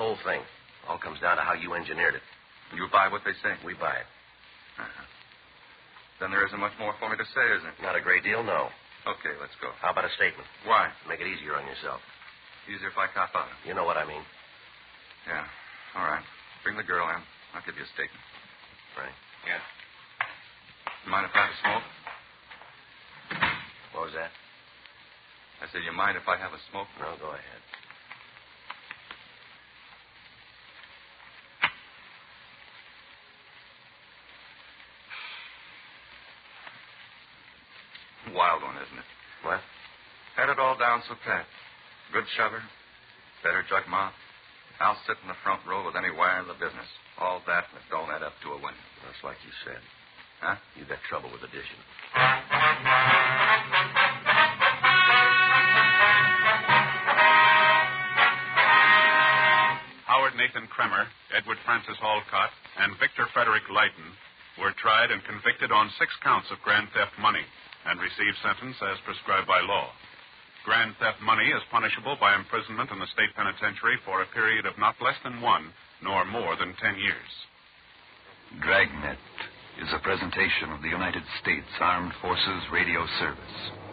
whole thing. All comes down to how you engineered it. You buy what they say? We buy it. Uh-huh. Then there isn't much more for me to say, is there? Not a great deal, no. Okay, let's go. How about a statement? Why? Make it easier on yourself. Easier if I cop out. You know what I mean. Yeah. All right. Bring the girl in. I'll give you a statement. Right. Yeah. Mind if I have a smoke? What was that? I said, you mind if I have a smoke? No, go ahead. Wild one, isn't it? What? Had it all down so pat. Good shover, better jug mouth. I'll sit in the front row with any wire in the business. All that, and it don't add up to a win. That's like you said. Huh? You got trouble with addition. Howard Nathan Kremer, Edward Francis Alcott, and Victor Frederick Leighton were tried and convicted on 6 counts of grand theft money and received sentence as prescribed by law. Grand theft money is punishable by imprisonment in the state penitentiary for a period of not less than 1 nor more than 10 years. Dragnet is a presentation of the United States Armed Forces Radio Service.